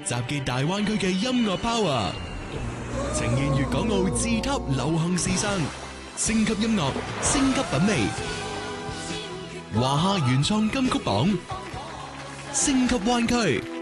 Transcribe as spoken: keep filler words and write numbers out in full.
集結大灣區嘅音樂 power，呈現粵港澳自級流行時尚，升級音樂，升級品味。華夏原創金曲榜，升級灣區。